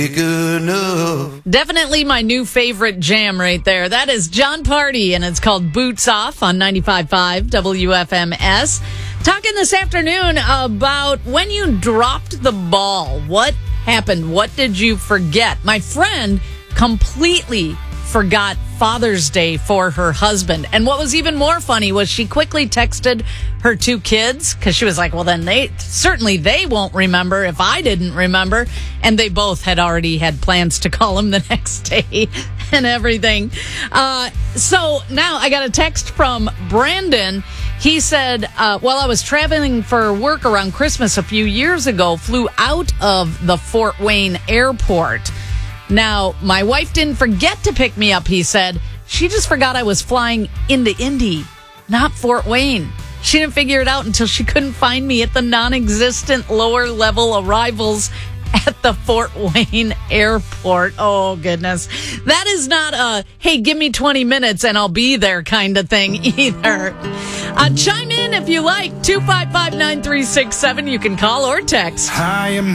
Good enough. Definitely my new favorite jam right there. That is John Party, and it's called Boots Off on 95.5 WFMS. Talking this afternoon about when you dropped the ball. What happened? What did you forget? My friend completely forgot Father's Day for her husband. And what was even more funny was she quickly texted her two kids because she was like, well, then they won't remember if I didn't remember. And they both had already had plans to call him the next day and everything. So now I got a text from Brandon. He said, while I was traveling for work around Christmas a few years ago, flew out of the Fort Wayne airport. Now, my wife didn't forget to pick me up, he said. She just forgot I was flying into Indy, not Fort Wayne. She didn't figure it out until she couldn't find me at the non-existent lower-level arrivals at the Fort Wayne airport. Oh, goodness. That is not a, hey, give me 20 minutes and I'll be there kind of thing either. Chime in if you like. 255-9367. You can call or text. I am